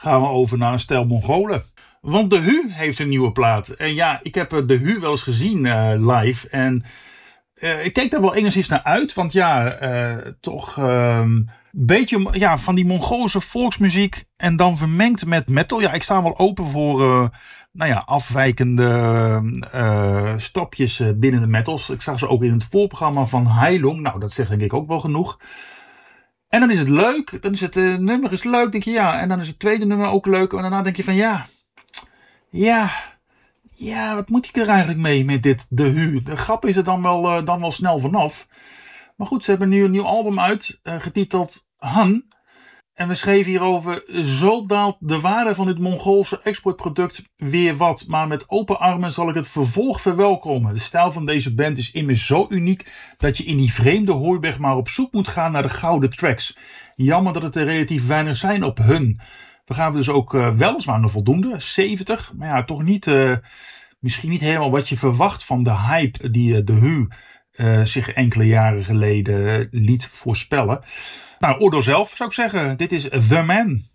gaan we over naar een stel Mongolen. Want De Hu heeft een nieuwe plaat. En ja, ik heb De Hu wel eens gezien live. En ik keek daar wel enigszins naar uit. Want ja, toch een beetje van die Mongoolse volksmuziek. En dan vermengd met metal. Ja, ik sta wel open voor afwijkende stapjes binnen de metals. Ik zag ze ook in het voorprogramma van Heilung. Nou, dat zegt denk ik ook wel genoeg. En dan is het leuk. Dan is het nummer is leuk, denk je ja. En dan is het tweede nummer ook leuk. En daarna denk je van ja, wat moet ik er eigenlijk mee met dit De Hu? De grap is er dan wel snel vanaf. Maar goed, ze hebben nu een nieuw album uit, getiteld Han. En we schreven hierover: zo daalt de waarde van dit Mongoolse exportproduct weer wat. Maar met open armen zal ik het vervolg verwelkomen. De stijl van deze band is immers zo uniek dat je in die vreemde hooiberg maar op zoek moet gaan naar de gouden tracks. Jammer dat het er relatief weinig zijn op hun. We gaan dus ook weliswaar een voldoende, 70. Maar ja, toch niet, misschien niet helemaal wat je verwacht van de hype die De Hu zich enkele jaren geleden liet voorspellen. Nou, oordeel zelf zou ik zeggen. Dit is The Man.